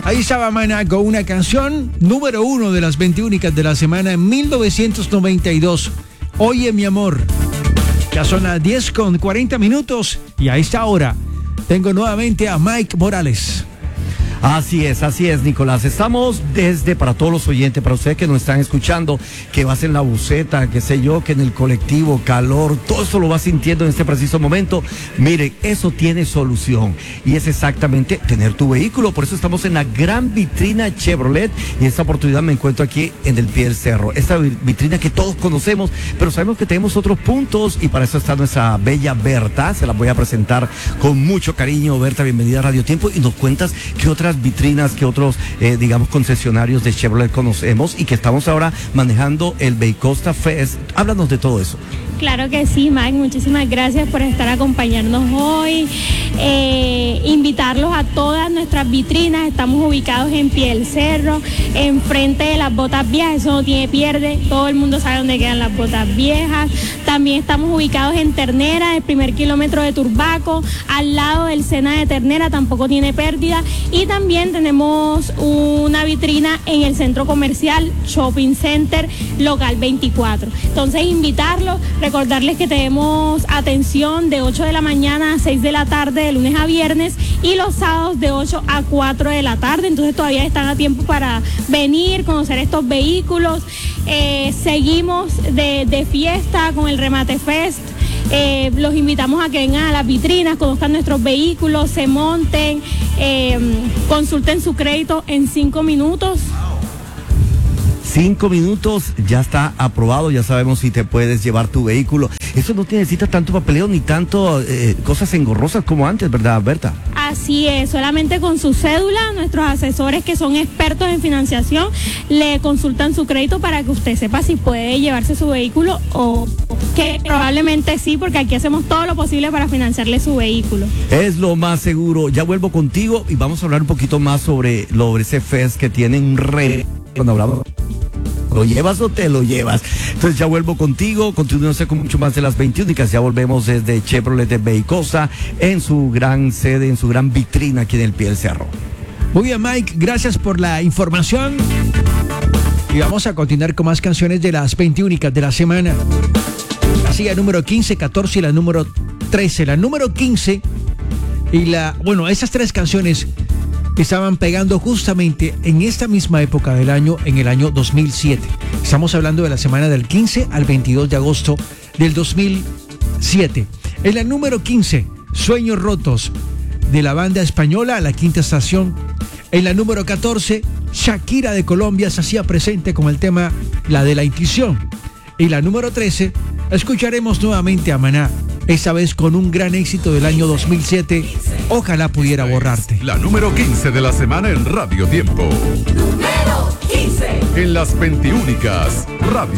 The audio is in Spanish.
Ahí estaba Maná con una canción número 1 de las 21 de la semana en 1992. Oye, mi amor. Ya son las 10:40 y a esta hora tengo nuevamente a Mike Morales. Así es, Nicolás. Estamos para todos los oyentes, para ustedes que nos están escuchando, que vas en la buseta, qué sé yo, que en el colectivo, calor, todo eso lo vas sintiendo en este preciso momento. Miren, eso tiene solución y es exactamente tener tu vehículo. Por eso estamos en la gran vitrina Chevrolet y esta oportunidad me encuentro aquí en el pie del cerro. Esta vitrina que todos conocemos, pero sabemos que tenemos otros puntos y para eso está nuestra bella Berta. Se la voy a presentar con mucho cariño. Berta, bienvenida a Radio Tiempo y nos cuentas qué otras vitrinas, que otros, concesionarios de Chevrolet conocemos y que estamos ahora manejando el Baycosta Fest. Háblanos de todo eso. Claro que sí, Mike, muchísimas gracias por estar acompañándonos hoy. Invitarlos a todas nuestras vitrinas. Estamos ubicados en Pie del Cerro, enfrente de las Botas Viejas, eso no tiene pierde, todo el mundo sabe dónde quedan las Botas Viejas. También estamos ubicados en Ternera, el primer kilómetro de Turbaco, al lado del Sena de Ternera, tampoco tiene pérdida. Y también tenemos una vitrina en el centro comercial Shopping Center, local 24. Entonces, invitarlos, recordarles que tenemos atención de 8 de la mañana a 6 de la tarde, de lunes a viernes, y los sábados de 8 a 4 de la tarde. Entonces todavía están a tiempo para venir, conocer estos vehículos. Seguimos de fiesta con el Remate Fest. Los invitamos a que vengan a las vitrinas, conozcan nuestros vehículos, se monten, consulten su crédito en 5 minutos. 5 minutos, ya está aprobado, ya sabemos si te puedes llevar tu vehículo. Eso no necesita tanto papeleo ni tanto cosas engorrosas como antes, ¿verdad, Berta? Así es, solamente con su cédula, nuestros asesores que son expertos en financiación le consultan su crédito para que usted sepa si puede llevarse su vehículo o que probablemente sí, porque aquí hacemos todo lo posible para financiarle su vehículo. Es lo más seguro. Ya vuelvo contigo y vamos a hablar un poquito más sobre ese fest que tienen un cuando hablamos. ¿Lo llevas o te lo llevas? Entonces ya vuelvo contigo, continuamos con mucho más de las 21. Ya volvemos desde Chevrolet de Baycosta en su gran sede, en su gran vitrina aquí en el pie del cerro. Muy bien, Mike, gracias por la información. Y vamos a continuar con más canciones de las 21 de la semana. Así la número 15, 14 y la número 13. La número 15 y esas tres canciones estaban pegando justamente en esta misma época del año, en el año 2007. Estamos hablando de la semana del 15 al 22 de agosto del 2007. En la número 15, Sueños Rotos, de la banda española La Quinta Estación. En la número 14, Shakira de Colombia se hacía presente con el tema La de la Intuición. Y la número 13, escucharemos nuevamente a Maná, esta vez con un gran éxito del año 2007, Ojalá pudiera borrarte. La número 15 de la semana en Radio Tiempo. Número 15. En las 21 Radio